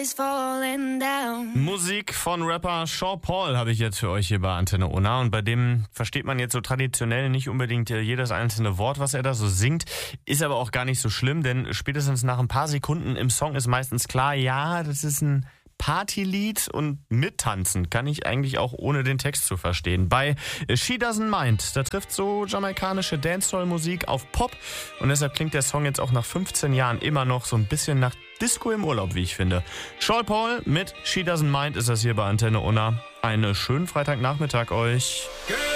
Musik von Rapper Sean Paul habe ich jetzt für euch hier bei Antenne Unna. Und bei dem versteht man jetzt so traditionell nicht unbedingt jedes einzelne Wort, was er da so singt. Ist aber auch gar nicht so schlimm, denn spätestens nach ein paar Sekunden im Song ist meistens klar, ja, das ist ein Partylied und mittanzen kann ich eigentlich auch ohne den Text zu verstehen. Bei She Doesn't Mind, da trifft so jamaikanische Dancehall-Musik auf Pop und deshalb klingt der Song jetzt auch nach 15 Jahren immer noch so ein bisschen nach Disco im Urlaub, wie ich finde. Sean Paul mit She Doesn't Mind ist das hier bei Antenne Unna. Einen schönen Freitagnachmittag euch.